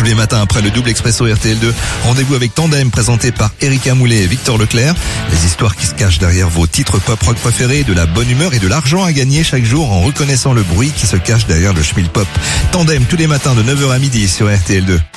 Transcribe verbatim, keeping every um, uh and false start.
Tous les matins après le double expresso R T L deux, rendez-vous avec Tandem présenté par Erika Moulet et Victor Leclerc. Les histoires qui se cachent derrière vos titres pop rock préférés, de la bonne humeur et de l'argent à gagner chaque jour en reconnaissant le bruit qui se cache derrière le schmilpop. Tandem tous les matins de neuf heures à midi sur R T L deux.